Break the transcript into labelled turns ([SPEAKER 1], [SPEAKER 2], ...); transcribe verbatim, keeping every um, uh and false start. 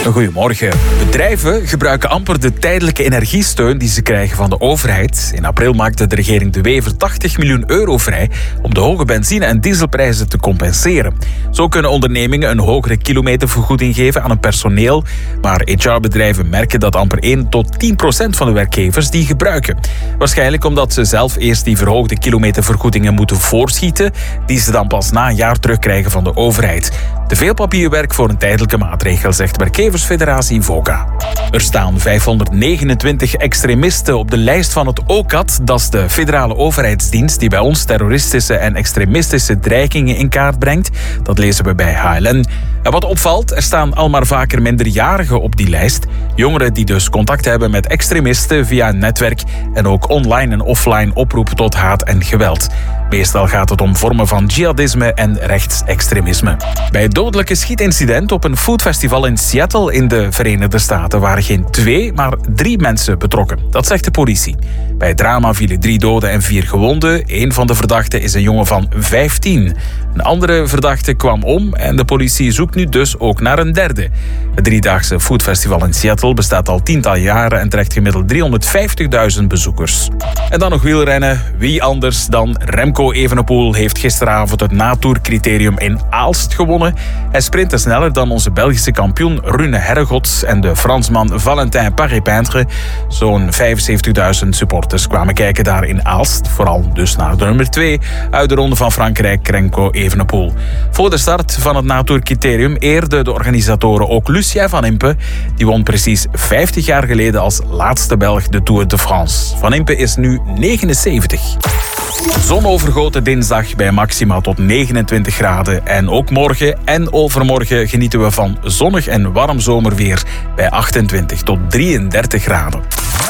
[SPEAKER 1] Goedemorgen. Bedrijven gebruiken amper de tijdelijke energiesteun die ze krijgen van de overheid. In april maakte de regering De Wever tachtig miljoen euro vrij om de hoge benzine- en dieselprijzen te compenseren. Zo kunnen ondernemingen een hogere kilometervergoeding geven aan hun personeel. Maar H R-bedrijven merken dat amper één tot tien procent van de werkgevers die gebruiken. Waarschijnlijk omdat ze zelf eerst die verhoogde kilometervergoedingen moeten voorschieten, die ze dan pas na een jaar terugkrijgen van de overheid. Te veel papierwerk voor een tijdelijke maatregel, zegt werkgeversfederatie VOCA. Er staan vijfhonderdnegenentwintig extremisten op de lijst van het O C A D. Dat is de federale overheidsdienst die bij ons terroristische en extremistische dreigingen in kaart brengt. Dat lezen we bij H L N. En wat opvalt, er staan al maar vaker minderjarigen op die lijst. Jongeren die dus contact hebben met extremisten via een netwerk en ook online en offline oproepen tot haat en geweld. Meestal gaat het om vormen van jihadisme en rechtsextremisme. Bij het dodelijke schietincident op een foodfestival in Seattle in de Verenigde Staten waren geen twee, maar drie mensen betrokken. Dat zegt de politie. Bij het drama vielen drie doden en vier gewonden. Eén van de verdachten is een jongen van vijftien. Een andere verdachte kwam om en de politie zoekt nu dus ook naar een derde. Het driedaagse foodfestival in Seattle bestaat al tientallen jaren en trekt gemiddeld driehonderdvijftigduizend bezoekers. En dan nog wielrennen. Wie anders dan Remco Evenepoel heeft gisteravond het Natour-criterium in Aalst gewonnen. Hij sprintte sneller dan onze Belgische kampioen Rune Herregots en de Fransman Valentin Paré-Peintre. Zo'n vijfenzeventigduizend supporters kwamen kijken daar in Aalst. Vooral dus naar de nummer twee uit de Ronde van Frankrijk, Remco Evenepoel. Voor de start van het Natour-criterium eerden de organisatoren ook Lucien Van Impe. Die won precies vijftig jaar geleden als laatste Belg de Tour de France. Van Impe is nu negenenzeventig. Zonovergoten dinsdag bij maxima tot negenentwintig graden. En ook morgen en overmorgen genieten we van zonnig en warm zomerweer bij achtentwintig tot drieëndertig graden.